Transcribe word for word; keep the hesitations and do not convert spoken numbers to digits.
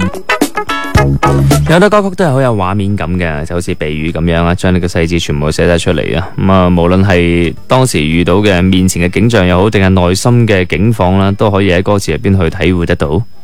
有好多歌曲都係好有畫面感嘅，就好似比喻咁樣啊，將你嘅細節全部寫晒出嚟啊。咁啊，無論係當時遇到嘅面前嘅景象又好，定係內心嘅境況啦，都可以喺歌詞入邊去體會得到。